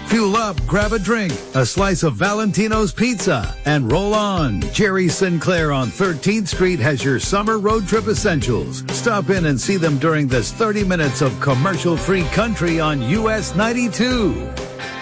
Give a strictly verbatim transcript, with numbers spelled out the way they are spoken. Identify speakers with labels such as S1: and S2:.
S1: Fuel up, grab a drink, a slice of Valentino's pizza, and roll on. Jerry Sinclair on thirteenth Street has your summer road trip essentials. Stop in and see them during this thirty minutes of commercial-free country on U S ninety-two.